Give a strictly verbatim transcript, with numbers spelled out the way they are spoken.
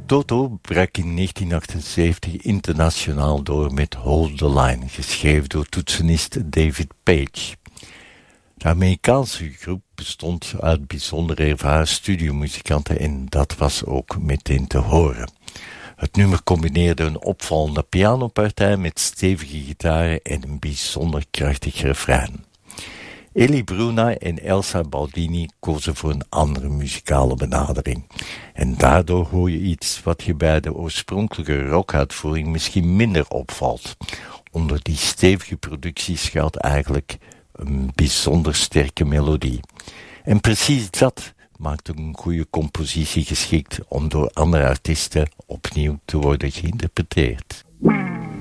Toto brak in negentien achtenzeventig internationaal door met Hold the Line, geschreven door toetsenist David Page. De Amerikaanse groep bestond uit bijzonder ervaren studiomuzikanten en dat was ook meteen te horen. Het nummer combineerde een opvallende pianopartij met stevige gitaren en een bijzonder krachtig refrein. Eli Bruna en Elsa Baldini kozen voor een andere muzikale benadering. En daardoor hoor je iets wat je bij de oorspronkelijke rockuitvoering misschien minder opvalt. Onder die stevige productie schuilt eigenlijk een bijzonder sterke melodie. En precies dat maakt een goede compositie geschikt om door andere artiesten opnieuw te worden geïnterpreteerd.